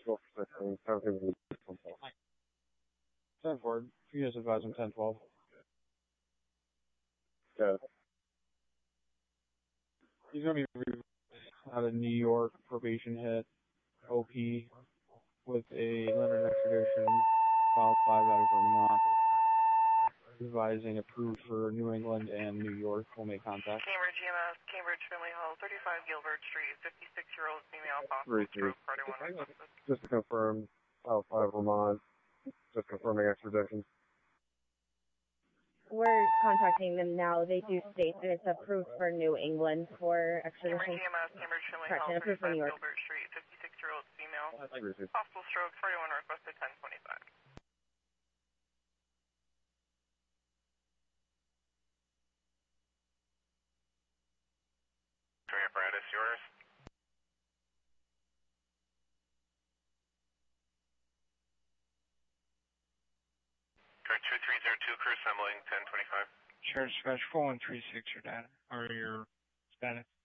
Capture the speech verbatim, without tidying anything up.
twelve sixteen, seventeen, twelve. ten Ford, you just advise on ten twelve. Yeah. He's going to be out of New York, probation hit, O P, with a letter of extradition, file five out of Vermont, advising approved for New England and New York. We'll make contact. Cambridge E M S, Cambridge Family Hall, thirty-five Gilbert Street, fifty-six-year-old female, possible Three, three. stroke, party one requested. Just to confirm, file five Vermont, just confirming extradition. We're contacting them now. They do state that it's approved for New England for extradition. Cambridge E M S, Cambridge Family Correct, Hall, and approved for New thirty-five York. Gilbert Street, fifty-six-year-old female, Three, possible stroke, party one requested ten twenty-five. Three apparatus, yours. Code two three zero two, crew assembling ten twenty-five. Sure, dispatch four one three six, your data, or your status.